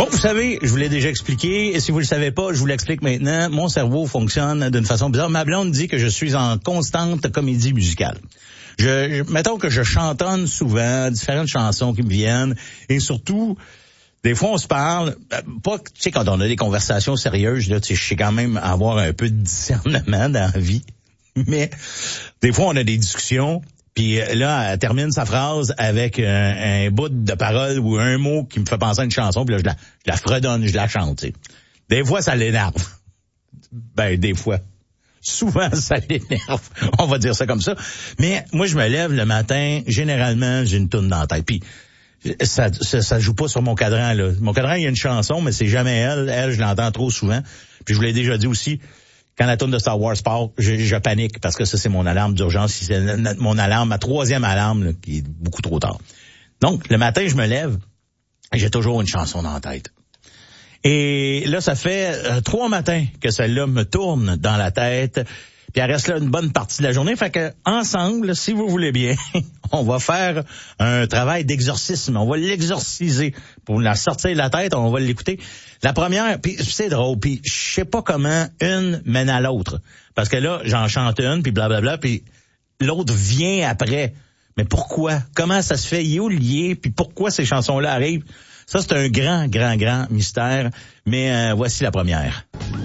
Bon, vous savez, je vous l'ai déjà expliqué, et si vous le savez pas, je vous l'explique maintenant. Mon cerveau fonctionne d'une façon bizarre. Ma blonde dit que je suis en constante comédie musicale. Mettons que je chantonne souvent, différentes chansons qui me viennent, et surtout, des fois on se parle, pas, tu sais, quand on a des conversations sérieuses, là, tu sais, je sais quand même avoir un peu de discernement dans la vie, mais des fois on a des discussions. Puis là, elle termine sa phrase avec un bout de parole ou un mot qui me fait penser à une chanson, puis là, je la fredonne, je la chante, tu sais. Des fois, ça l'énerve. Ben, des fois. Souvent, ça l'énerve. On va dire ça comme ça. Mais moi, je me lève le matin, généralement, j'ai une toune dans la tête. Puis ça joue pas sur mon cadran, là. Mon cadran, il y a une chanson, mais c'est jamais elle. Elle, je l'entends trop souvent. Puis je vous l'ai déjà dit aussi, quand la toune de Star Wars part, je panique parce que ça, c'est mon alarme d'urgence. C'est mon alarme, ma troisième alarme, là, qui est beaucoup trop tard. Donc, le matin, je me lève et j'ai toujours une chanson dans la tête. Et là, ça fait 3 matins que celle-là me tourne dans la tête. Puis elle reste là une bonne partie de la journée. Fait que ensemble, si vous voulez bien, on va faire un travail d'exorcisme. On va l'exorciser pour la sortir de la tête. On va l'écouter. La première, puis c'est drôle. Puis je sais pas comment une mène à l'autre. Parce que là, j'en chante une, puis blablabla, puis l'autre vient après. Mais pourquoi? Comment ça se fait? Il est où le lien? Puis pourquoi ces chansons-là arrivent? Ça, c'est un grand, grand, grand mystère. Mais voici la première.